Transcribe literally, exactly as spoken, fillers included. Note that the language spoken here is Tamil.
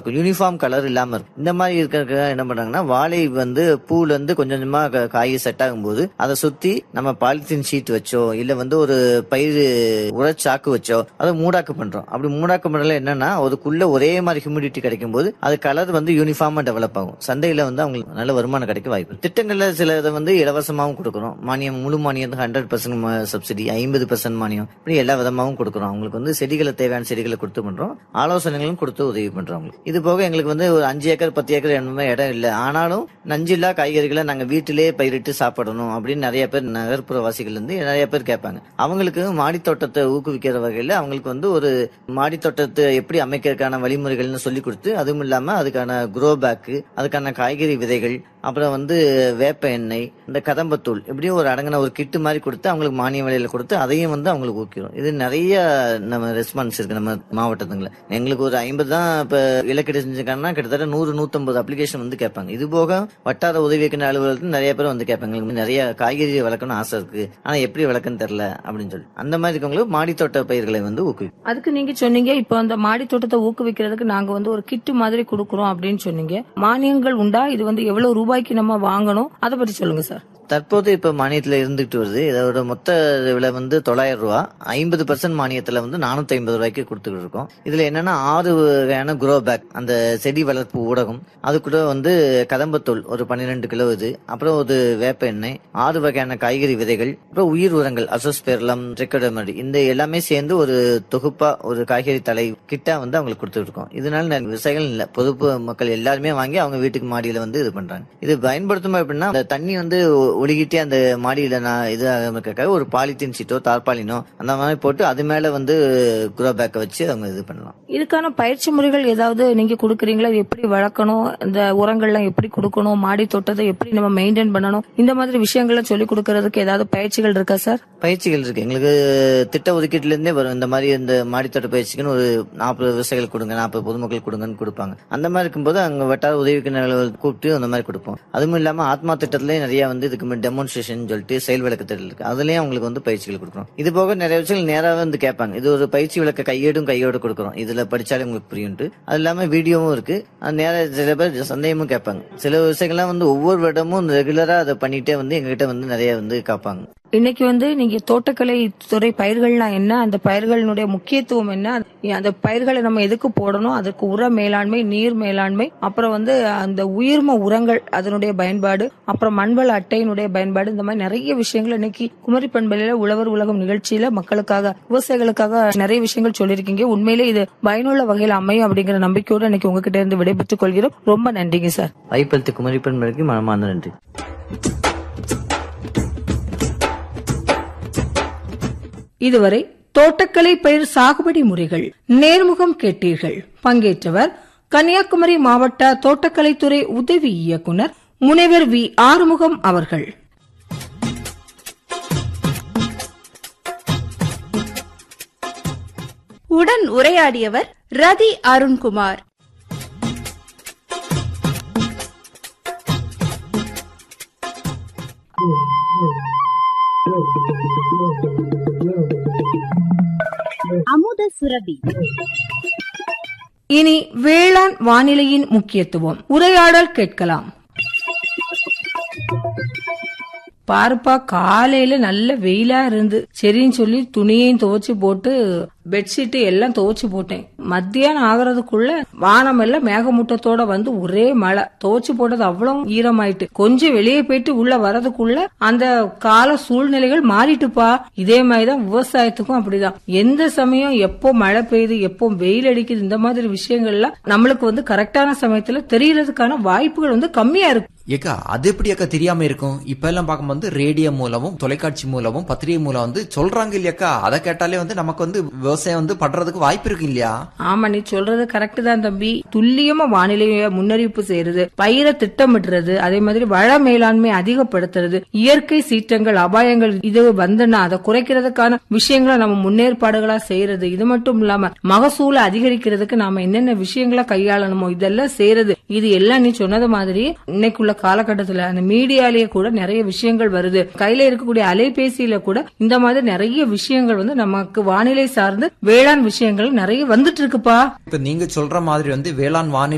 இருக்கும், யூனிஃபார்ம் கலர் இல்லாம இருக்கும். இந்த மாதிரி இருக்க என்ன பண்றாங்கன்னா வாழை வந்து பூல இருந்து கொஞ்சம் கொஞ்சமா காய் செட் ஆகும் போது அதை சுத்தி நம்ம பாலித்தீன் ஷீட் வச்சோ இல்ல வந்து ஒரு பயிர் உரச்சாக்கு வச்சோ அதை மூடாக்கு பண்றோம். அப்படி மூடாக்கு பண்றதுல என்னன்னா அதுக்குள்ள ஒரே மாதிரி ஹியூமிடிட்டி கிடைக்கும் போது அது கலர் வந்து யூனிஃபார்மா டெவலப் ஆகும். சந்தையில வந்து அவங்களுக்கு நல்ல வருமானம் கிடைக்க வாய்ப்பு. திட்டங்கள்ல சில இதை வந்து இலவசமாகவும் கொடுக்குறோம். மானியம் முழு மானியம் ஹண்ட்ரட் பர்சன்ட் சப்சிடி, ஐம்பது பர்சன்ட் மானியம், இப்படி எல்லா விதமாகவும் கொடுக்குறோம். அவங்களுக்கு வந்து செடிகளை தேவையான செடிகளை கொடுத்து பண்றோம், ஆலோசனைகளும் கொடுத்து உதவி பண்றோம். இது போக எங்களுக்கு வந்து ஒரு அஞ்சு ஏக்கர் பத்து ஏக்கர் இடம் இல்லை, ஆனாலும் நஞ்சில்லா காய்கறிகளை நாங்க வீட்டிலே பயிரிட்டு சாப்பிடணும் அப்படின்னு நிறைய பேர் நகர்ப்புற வாசிகள் இருந்து நிறைய பேர் கேட்பாங்க. அவங்களுக்கு மாடி தோட்டத்தை ஊக்குவிக்கிற வகையில அவங்களுக்கு வந்து ஒரு மாடி தோட்டத்தை எப்படி அமைக்கிறதுக்கான வழிமுறைகள்னு சொல்லி கொடுத்து, அதுவும் இல்லாம அதுக்கான குரோ பேக்கு, அதுக்கான காய்கறி விதைகள், அப்புறம் வந்து வேப்ப எண்ணெய், இந்த கதம்பத்தூள், இப்படியும் ஒரு அடங்கின ஒரு கிட்டு மாதிரி கொடுத்து அவங்களுக்கு மானிய விலையில கொடுத்து அதையும் வந்து அவங்களுக்கு ஊக்கிறோம். இது நிறைய நம்ம ரெஸ்பான்ஸ் இருக்கு நம்ம மாவட்டத்துங்கள. எங்களுக்கு ஒரு ஐம்பது தான் இப்ப இலக்கீடு செஞ்சிருக்காங்கன்னா கிட்டத்தட்ட நூறு நூத்தம்பது அப்ளிகேஷன் வந்து கேட்பாங்க. இது போக வட்டார உதவி இயக்குனர் அலுவலகத்தில் நிறைய பேர் வந்து கேட்பாங்க, எங்களுக்கு நிறைய காய்கறி வளர்க்கணும் ஆசை இருக்கு, ஆனா எப்படி வளர்க்கன்னு தெரியல அப்படின்னு சொல்லி அந்த மாதிரி இருக்கவங்களுக்கு மாடித்தோட்ட பயிர்களை வந்து ஊக்குவிக்கும். அதுக்கு நீங்க சொன்னீங்க இப்போ அந்த மாடி தோட்டத்தை ஊக்குவிக்கிறதுக்கு நாங்க வந்து ஒரு கிட்டு மாதிரி கொடுக்கறோம் அப்படின்னு சொன்னீங்க. மானியங்கள் உண்டா? இது வந்து எவ்வளவு ரூபாய்க்கு நம்ம வாங்கணும், அதை பத்தி சொல்லுங்க சார். தற்போது இப்ப மானியத்துல இருந்துட்டு வருது. இதோட மொத்த விலை வந்து தொள்ளாயிரம் ரூபாய். ஐம்பது பர்சன்ட் மானியத்துல வந்து நானூத்தி ஐம்பது ரூபாய்க்கு கொடுத்துட்டு இருக்கோம். இதுல என்னன்னா ஆறு வகையான குரோ பேக், அந்த செடி வளர்ப்பு ஊடகம், அது கூட வந்து கதம்பத்தூள் ஒரு பன்னிரெண்டு கிலோ, இது அப்புறம் ஒரு வேப்ப எண்ணெய், ஆறு வகையான காய்கறி விதைகள், அப்புறம் உயிர் உரங்கள் அசோஸ்பெர்லம், ட்ரிக்கோடர்மா, இந்த எல்லாமே சேர்ந்து ஒரு தொகுப்பா ஒரு காய்கறி தலை கிட்டா வந்து அவங்களுக்கு கொடுத்துட்டு இருக்கோம். இதனால விவசாயிகள் இல்ல, பொது மக்கள் எல்லாருமே வாங்கி அவங்க வீட்டுக்கு மாடியில வந்து இது பண்றாங்க. இது பயன்படுத்தும் அப்படின்னா அந்த தண்ணி வந்து ஒழுகிட்டே அந்த மாடியில நான் இது இருக்காக ஒரு பாலித்தீன் சீட்டோ தார்பாலினோ அந்த மாதிரி போட்டு அது மேல வந்து குரோ பேக்க வச்சு அவங்க இது பண்ணலாம். இதுக்கான பயிற்சி முறைகள் ஏதாவது நீங்க கொடுக்குறீங்களா? எப்படி வளர்க்கணும், இந்த உரங்கள்லாம் எப்படி கொடுக்கணும், மாடி தோட்டத்தை எப்படி நம்ம மெயின்டைன் பண்ணணும், இந்த மாதிரி விஷயங்களை சொல்லி கொடுக்கறதுக்கு ஏதாவது பயிற்சிகள் இருக்கா சார்? பயிற்சிகள் இருக்கு. எங்களுக்கு திட்ட ஒதுக்கீட்டுல இருந்தே வரும். இந்த மாதிரி இந்த மாடித்தோட்ட பயிற்சிக்குன்னு ஒரு நாற்பது விவசாயிகள் கொடுங்க, நாற்பது பொதுமக்கள் கொடுங்கன்னு கொடுப்பாங்க. அந்த மாதிரி இருக்கும்போது அங்க வட்டார உதவிக்கு கூப்பிட்டு அந்த மாதிரி கொடுப்போம். அதுவும் இல்லாம ஆத்மா திட்டத்திலேயே நிறைய வந்து இதுக்கு டெமான்ஸ்ட்ரேஷன் சொல்லிட்டு செயல் விளக்க திட்டம் இருக்கு, அதுலயும் அவங்களுக்கு வந்து பயிற்சிகள் கொடுக்குறோம். இது போக நிறைய விஷயங்கள் நேராக வந்து கேட்பாங்க. இது ஒரு பயிற்சி விளக்க கையேடும் கையோடு கொடுக்குறோம், இதுல படிச்சாலே உங்களுக்கு புரியும். அது இல்லாம வீடியோவும் இருக்கு. நேர சில பேர் சந்தேகமும் கேட்பாங்க. சில விஷயங்கள்லாம் வந்து ஒவ்வொரு வருடமும் ரெகுலரா அதை பண்ணிட்டே வந்து எங்ககிட்ட வந்து நிறைய வந்து காப்பாங்க. இன்னைக்கு வந்து நீங்க தோட்டக்கலை துறை பயிர்கள்னா என்ன, அந்த பயிர்களுடைய முக்கியத்துவம் என்ன, அந்த பயிர்களை நம்ம எதுக்கு போடணும், அதற்கு உர மேலாண்மை, நீர் மேலாண்மை, அப்புறம் வந்து அந்த உயிர்ம உரங்கள் அதனுடைய பயன்பாடு, அப்புறம் மண்வள அட்டையினுடைய பயன்பாடு, இந்த மாதிரி நிறைய விஷயங்கள் இன்னைக்கு குமரி பண்பலையில உழவர் உலகம் நிகழ்ச்சியில மக்களுக்காக, விவசாயிகளுக்காக நிறைய விஷயங்கள் சொல்லியிருக்கீங்க. உண்மையிலே இது பயனுள்ள வகையில் அமையும் அப்படிங்கிற நம்பிக்கையோடு இன்னைக்கு உங்ககிட்ட இருந்து விடைபெற்றுக் கொள்கிறோம். ரொம்ப நன்றிங்க சார். வாய்ப்பளித்த குமரி பண்பலைக்கு மனமார்ந்த நன்றி. இதுவரை தோட்டக்கலை பயிர் சாகுபடி முறைகள் நேர்முகம் கேட்டீர்கள். பங்கேற்றவர் கன்னியாகுமரி மாவட்ட தோட்டக்கலைத்துறை உதவி இயக்குனர் முனைவர் வி ஆறுமுகம் அவர்கள். உடன் உரையாடியவர் ரதி அருண்குமார். அமுத சுரபி. இனி வேளாண் வானிலையின் முக்கியத்துவம் உரையாடல் கேட்கலாம். பாருப்பா, காலையில நல்ல வெயிலா இருந்து சரின்னு சொல்லி துணியையும் துவைச்சு போட்டு பெட்ஷீட் எல்லாம் துவைச்சு போட்டேன். மத்தியானம் ஆகுறதுக்குள்ள வானம் எல்லாம் மேகமூட்டத்தோட வந்து ஒரே மழை. துவைச்சு போட்டது அவ்வளவு ஈரமாயிட்டு கொஞ்சம் வெளியே போயிட்டு உள்ள வரதுக்குள்ள அந்த கால சூழ்நிலைகள் மாறிட்டுப்பா. இதே மாதிரிதான் விவசாயத்துக்கும் அப்படிதான். எந்த சமயம் எப்போ மழை பெய்யுது, எப்போ வெயில் அடிக்குது, இந்த மாதிரி விஷயங்கள்லாம் நம்மளுக்கு வந்து கரெக்டான சமயத்துல தெரியறதுக்கான வாய்ப்புகள் வந்து கம்மியா இருக்கு. ஏக்கா அது எப்படி அக்கா தெரியாம இருக்கும்? இப்ப எல்லாம் பார்க்கும்போது ரேடியோ மூலமும் தொலைக்காட்சி மூலமும் பத்திரிகை மூலம் வந்து சொல்றாங்க இல்லையாக்கா. அதை கேட்டாலே வந்து நமக்கு வந்து விவசாயம் வந்து பண்றதுக்கு வாய்ப்பு இருக்கு இல்லையா? ஆமா, நீ சொல்றது கரெக்ட் தான் தம்பி. துல்லியமா வானிலையை முன்னறிவிப்பு செய்யறது, பயிரை திட்டமிடுறது, அதே மாதிரி வள மேலாண்மை அதிகப்படுத்துறது, இயற்கை சீற்றங்கள் அபாயங்கள் இது வந்துன்னா அதை குறைக்கிறதுக்கான விஷயங்களை நம்ம முன்னேற்பாடுகளா செய்யறது, இது மட்டும் இல்லாம மகசூலை அதிகரிக்கிறதுக்கு நாம என்னென்ன விஷயங்களை கையாளணுமோ இதெல்லாம் செய்யறது. இது எல்லாம் நீ சொன்னது மாதிரி இன்னைக்குள்ள காலகட்டத்துல அந்த மீடியாலேயே கூட நிறைய விஷயங்கள் வருது. கையில இருக்கக்கூடிய அலைபேசியில கூட இந்த மாதிரி நிறைய விஷயங்கள் வந்து நமக்கு வானிலை சார்ந்து வேளாண் விஷயங்கள் நிறைய வந்துட்டு இருக்குப்பா. இப்ப நீங்க சொல்ற மாதிரி வந்து வேளாண் வானிலை